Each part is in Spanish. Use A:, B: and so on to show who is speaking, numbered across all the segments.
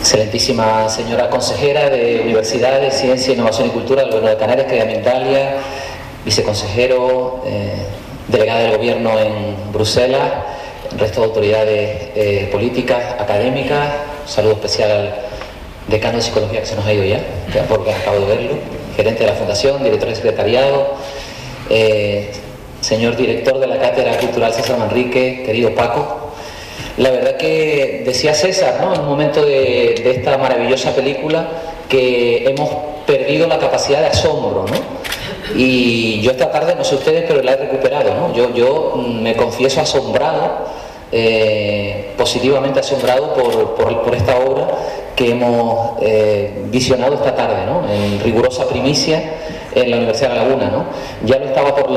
A: Excelentísima señora consejera de Universidades, Ciencia, Innovación y Cultura del Gobierno de Canarias, querida Mindalia, viceconsejero, delegada del Gobierno en Bruselas, el resto de autoridades políticas, académicas, un saludo especial al decano de Psicología que se nos ha ido ya, porque acabo de verlo, gerente de la Fundación, director de secretariado, señor director de la Cátedra Cultural César Manrique, querido Paco. La verdad que decía César, ¿no?, en un momento de esta maravillosa película, que hemos perdido la capacidad de asombro, ¿no? Y yo esta tarde, no sé ustedes, pero la he recuperado, ¿no? Yo me confieso asombrado, positivamente asombrado por esta obra que hemos visionado esta tarde, ¿no?, en rigurosa primicia en la Universidad de La Laguna, ¿no? Ya lo estaba por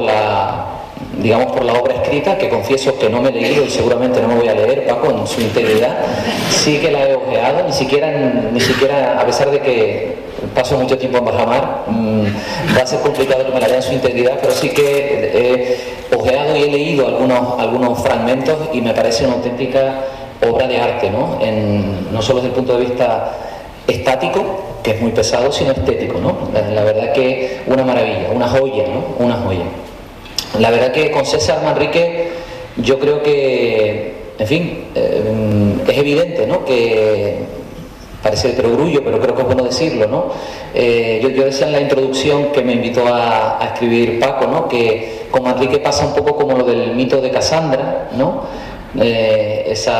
A: la obra escrita, que confieso que no me he leído y seguramente no me voy a leer, Paco, en su integridad. Sí que la he ojeado, ni siquiera, a pesar de que paso mucho tiempo en bajamar, va a ser complicado que me la lea en su integridad, pero sí que he ojeado y he leído algunos fragmentos y me parece una auténtica obra de arte, ¿no? No solo desde el punto de vista estático, que es muy pesado, sino estético, ¿no? La verdad que una maravilla, una joya, ¿no? Una joya. La verdad que con César Manrique yo creo que, en fin, es evidente, ¿no?, que parece de perogrullo, pero creo que es bueno decirlo, ¿no? Yo decía en la introducción que me invitó a escribir Paco, ¿no?, que con Manrique pasa un poco como lo del mito de Casandra, ¿no? Ese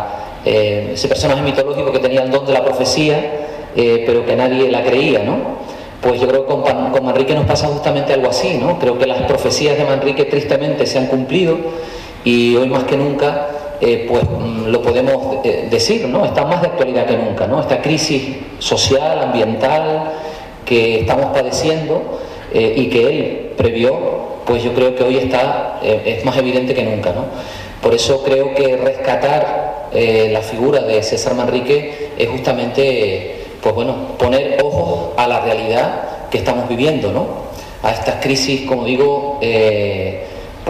A: personaje mitológico que tenía el don de la profecía, pero que nadie la creía, ¿no? Pues yo creo que con Manrique nos pasa justamente algo así, ¿no? Creo que las profecías de Manrique tristemente se han cumplido y hoy más que nunca, pues lo podemos decir, ¿no? Está más de actualidad que nunca, ¿no? Esta crisis social, ambiental que estamos padeciendo y que él previó, pues yo creo que hoy es más evidente que nunca, ¿no? Por eso creo que rescatar la figura de César Manrique es justamente, pues bueno, poner ojos a la realidad que estamos viviendo, ¿no? A estas crisis, como digo, desde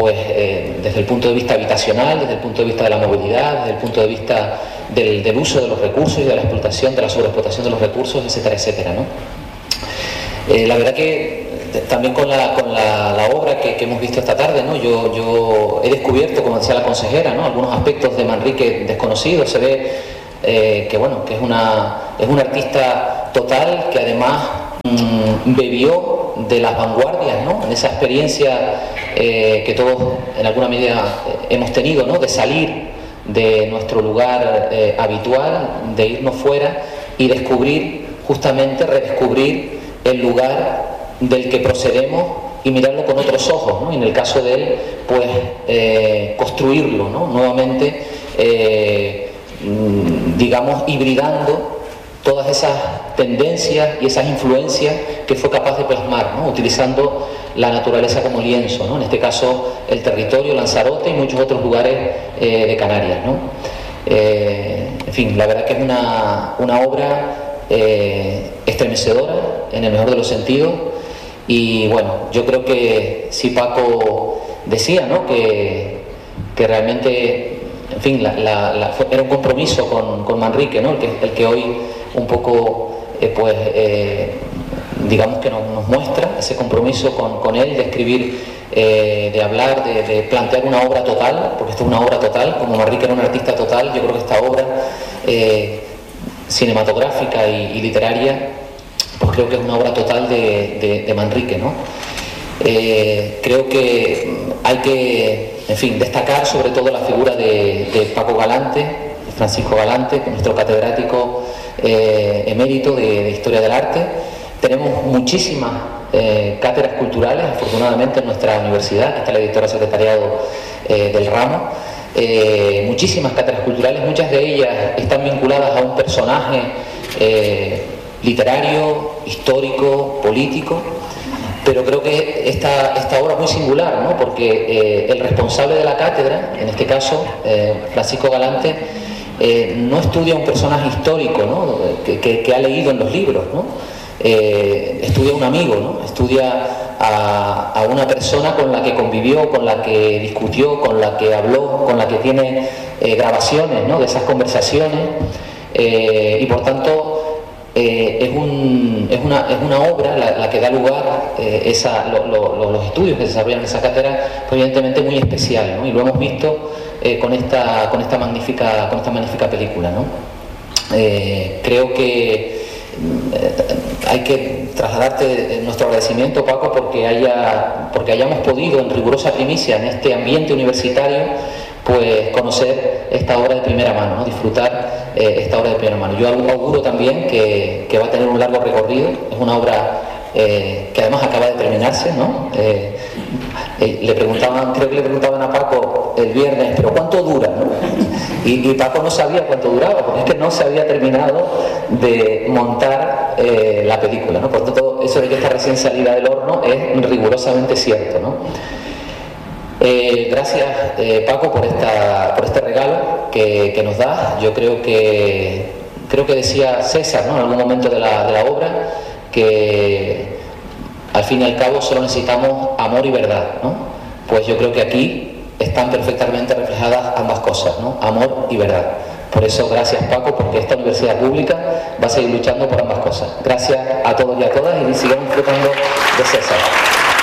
A: el punto de vista habitacional, desde el punto de vista de la movilidad, desde el punto de vista del uso de los recursos y de la explotación, de la sobreexplotación de los recursos, etcétera, etcétera, ¿no? La verdad que también con la obra que hemos visto esta tarde, ¿no?, yo he descubierto, como decía la consejera, ¿no?, algunos aspectos de Manrique desconocidos. Se ve que bueno, que es un artista total, que además bebió de las vanguardias, ¿no?, en esa experiencia que todos en alguna medida hemos tenido, ¿no?, de salir de nuestro lugar habitual, de irnos fuera y descubrir, justamente redescubrir el lugar del que procedemos y mirarlo con otros ojos, ¿no? Y en el caso de él, pues construirlo, ¿no?, nuevamente, digamos, hibridando todas esas tendencias y esas influencias que fue capaz de plasmar, ¿no?, utilizando la naturaleza como lienzo, ¿no?, en este caso el territorio, Lanzarote y muchos otros lugares de Canarias, ¿no? En fin, la verdad que es una obra estremecedora en el mejor de los sentidos. Y bueno, yo creo que si Paco decía, ¿no?, que realmente, en fin, era un compromiso con Manrique, ¿no?, el que hoy un poco, digamos que nos muestra ese compromiso con él, de escribir, de hablar, de plantear una obra total, porque esto es una obra total. Como Manrique era un artista total, yo creo que esta obra cinematográfica y literaria, pues creo que es una obra total de Manrique, ¿no? Creo que hay que, en fin, destacar sobre todo la figura de Paco Galante, Francisco Galante, nuestro catedrático emérito de Historia del Arte. Tenemos muchísimas cátedras culturales, afortunadamente, en nuestra universidad, que está la directora secretariado del ramo. Muchísimas cátedras culturales, muchas de ellas están vinculadas a un personaje literario, histórico, político, pero creo que esta obra es muy singular, ¿no?, porque el responsable de la cátedra, en este caso Francisco Galante, no estudia un personaje histórico, ¿no?, que ha leído en los libros, ¿no? Estudia a un amigo, ¿no?, estudia a una persona con la que convivió, con la que discutió, con la que habló, con la que tiene grabaciones, ¿no?, de esas conversaciones, y por tanto es una obra la que da lugar los estudios que se desarrollan en esa cátedra, pues evidentemente muy especial, ¿no? Y lo hemos visto con esta magnífica película, ¿no? Creo que hay que trasladarte nuestro agradecimiento, Paco, porque hayamos podido en rigurosa primicia en este ambiente universitario pues conocer esta obra de primera mano, ¿no? Disfrutar esta obra de primera mano. Yo auguro también que va a tener un largo recorrido. Es una obra que además acaba de terminarse, ¿no? Creo que le preguntaban a Paco el viernes, ¿pero cuánto dura, no? Y Paco no sabía cuánto duraba, porque es que no se había terminado de montar la película, ¿no? Por tanto, eso de que está recién salida del horno es rigurosamente cierto, ¿no? Gracias, Paco, por este regalo que nos das. Yo creo que decía César, ¿no?, en algún momento de la obra, que al fin y al cabo solo necesitamos amor y verdad, ¿no? Pues yo creo que aquí están perfectamente reflejadas ambas cosas, ¿no? Amor y verdad. Por eso, gracias, Paco, porque esta universidad pública va a seguir luchando por ambas cosas. Gracias a todos y a todas, y sigamos disfrutando de César.